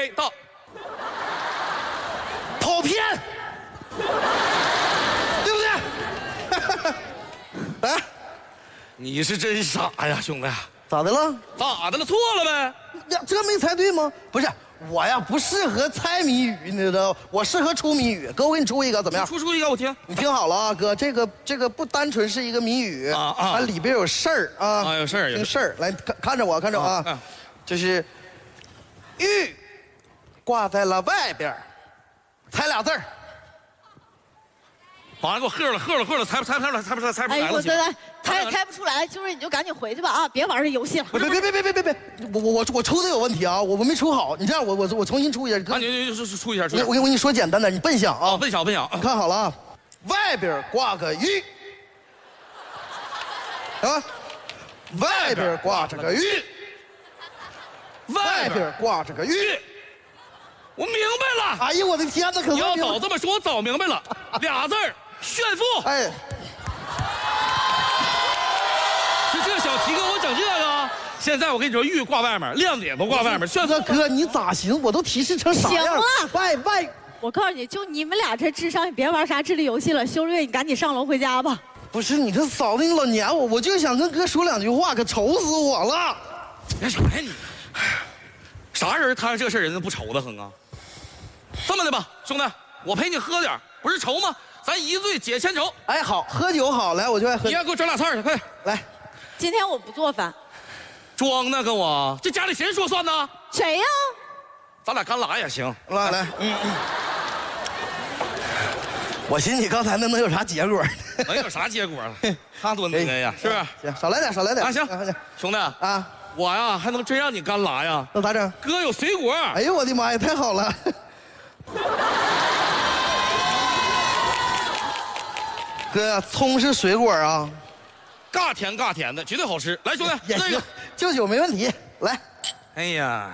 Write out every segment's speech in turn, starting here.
备到。 跑偏，对不对？来， 你是真傻呀，兄弟！ 咋的了？ 咋的了？错了呗？ 呀，这没猜对吗？不是我呀，不适合猜谜语，你知道，我适合出谜语。哥，我给你出一个，怎么样？ 出一个我听。 你听好了啊，哥，这个不单纯是一个谜语啊，里边有事儿啊， 有事儿， 有事儿。来看着我，看着我啊，就是玉挂在了外边，猜俩字儿。 完了，给我喝了，猜不出来了。 哎，我猜不出来，就是你就赶紧回去吧啊，别玩这游戏了。 别，我出的有问题啊，我没出好。你这样，我重新出一下。 啊，你出一下。 我跟你说简单点，你笨想啊。 笨想。 你看好了啊，外边挂个玉，啊，外边挂着个玉，外边挂着个玉。 我明白了。 哎呀，我的天哪！可你要早这么说，我早明白了。俩字儿，炫富。 哎， 就这小题给我整这个。现在我跟你说，玉挂外面，亮点都挂外面，炫富。 哥，你咋寻？我都提示成啥样？ 行了， 外， 我告诉你，就你们俩这智商，你别玩啥智力游戏了。修睿，你赶紧上楼回家吧。 不是你这嫂子，你老撵我，我就想跟哥说两句话，可愁死我了。 别瞅你，啥人摊上这事儿人家不愁的很啊？这么的吧，兄弟，我陪你喝点，不是愁吗？咱一醉解千愁。 哎，好，喝酒好，来，我就爱喝。 你要给我整俩菜去，快点来。 今天我不做饭。 装呢，跟我这家里谁说算呢？ 谁呀？ 咱俩干拉也行。 来，我寻思你刚才那能有啥结果？ 能有啥结果了？他多能耐呀，是不是？ 行，少来点。 啊，行，兄弟啊，我呀还能真让你干拉呀？ 那咋整？ 哥有水果。 哎呦我的妈呀，太好了！哥呀，葱是水果啊， 尬甜的，绝对好吃。来，兄弟，那个就酒没问题。来， 哎呀，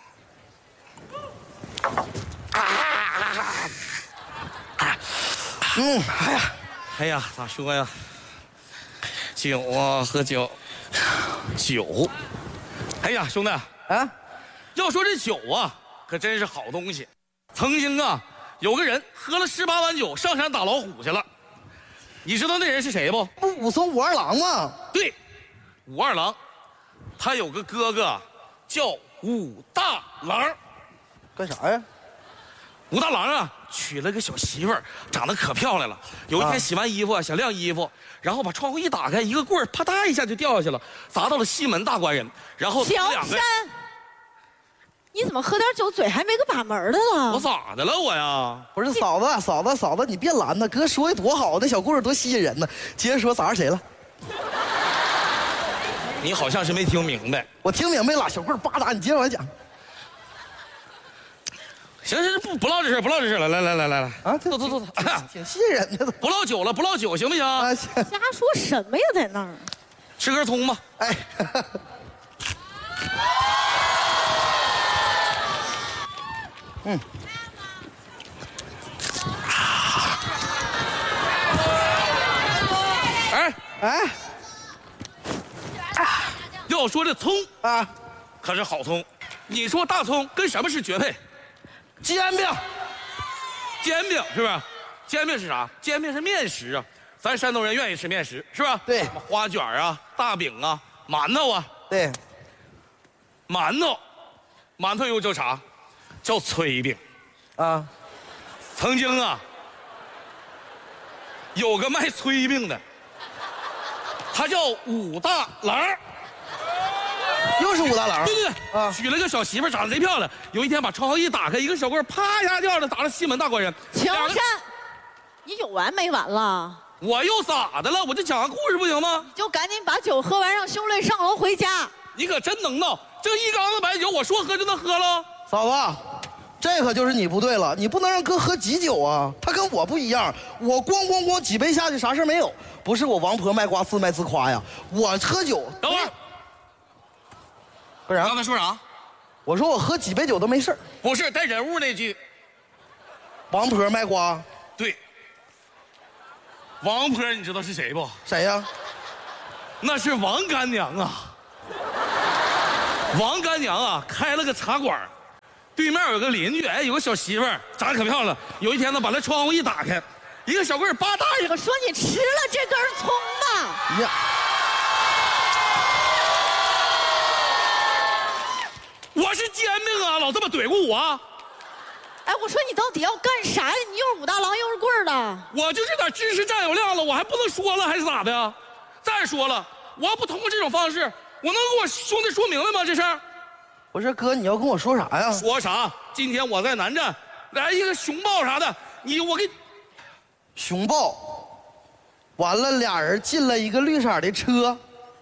哎呀，咋说呀？酒啊，喝酒，哎呀，兄弟啊，要说这酒啊，可真是好东西。曾经啊，有个人喝了18碗酒，上山打老虎去了。你知道那人是谁不？ 不武松武二郎吗？ 对，武二郎，他有个哥哥叫武大郎。 干啥呀？ 武大郎啊，娶了个小媳妇儿，长得可漂亮了。有一天洗完衣服想晾衣服，然后把窗户一打开，一个棍儿啪嗒一下就掉下去了，砸到了西门大官人。然后小山，你怎么喝点酒嘴还没个把门的了？ 我咋的了我呀？ 不是嫂子，你别拦他，哥说的多好，那小故事多吸引人呢。接着说砸着谁了？ 你好像是没听明白。 我听明白了，小棍儿叭打，你接着往下讲。 行，不唠这事，来啊， 走， 挺吸引人的。 不唠酒了，不唠酒行不行？ 啊，行。 瞎说什么呀，在那儿？ 吃根葱吧。 哎， 要说这葱啊， 可是好葱。你说大葱跟什么是绝配？ 煎饼是不是？煎饼是啥？煎饼是面食啊，咱山东人愿意吃面食，是吧？ 对， 花卷啊，大饼啊，馒头啊。 对， 馒头又叫啥？叫炊饼。 啊， 曾经啊，有个卖炊饼的，他叫武大郎。 又是武大郎。 对， 啊， 娶了个小媳妇，长得贼漂亮。有一天把窗户一打开，一个小棍啪一下掉了，打了西门大官人。 乔山，你有完没完了？ 我又咋的了？我就讲个故事不行吗？ 你就赶紧把酒喝完，让修睿上楼回家。 你可真能闹！这一缸子白酒，我说喝就能喝了。 嫂子，这可就是你不对了，你不能让哥喝急酒啊！他跟我不一样，我咣几杯下去啥事没有。不是我王婆卖瓜自卖自夸呀，我喝酒。 等会儿， 干啥？ 刚才说啥？ 我说我喝几杯酒都没事。 不是带人物那句。 王婆卖瓜。 对。王婆，你知道是谁不？ 谁呀？ 那是王干娘啊。王干娘啊，开了个茶馆， 对面有个邻居，哎，有个小媳妇儿，长得可漂亮。有一天呢，把那窗户一打开，一个小棍儿吧嗒一下， 我说你吃了这根葱吧。 呀， 我是煎饼啊，老这么怼过我。 哎，我说你到底要干啥呀？你又是武大郎又是棍儿的。 我就这点知识占有量了，我还不能说了还是咋的呀？再说了，我要不通过这种方式，我能跟我兄弟说明白吗？这事儿？ 我说哥，你要跟我说啥呀？ 说啥？今天我在南站来一个熊抱啥的，我给熊抱，完了俩人进了一个绿色的车，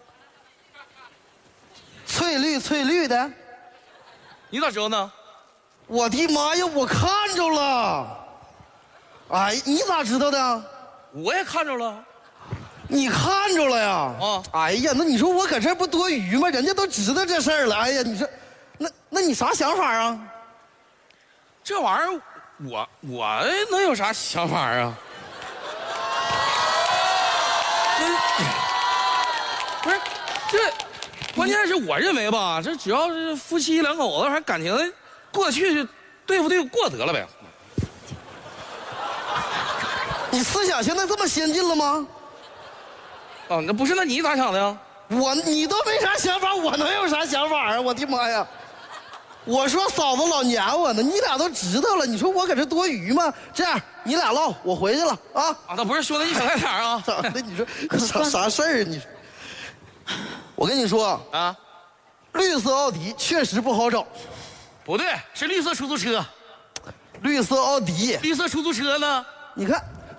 翠绿的。 你咋知道呢？ 我的妈呀，我看着了。哎，你咋知道的？ 我也看着了。 你看着了呀？ 啊！ 哎呀，那你说我搁这不多余吗？人家都知道这事儿了。哎呀，你说，那你啥想法啊？ 这玩意儿，我能有啥想法啊？不是，这关键是我认为吧，这只要是夫妻两口子，还感情过得去，对付过得了呗。 你思想现在这么先进了吗？ 啊，那不是，那你咋想的呀？ 你都没啥想法，我能有啥想法啊？我的妈呀！我说嫂子老撵我呢，你俩都知道了，你说我搁这多余吗？这样你俩唠，我回去了啊！ 啊，那不是说的你小快点啊？ 咋的？你说啥事儿啊？你说，我跟你说啊， 绿色奥迪确实不好找。 不对，是绿色出租车。 绿色奥迪， 绿色出租车呢？ 你看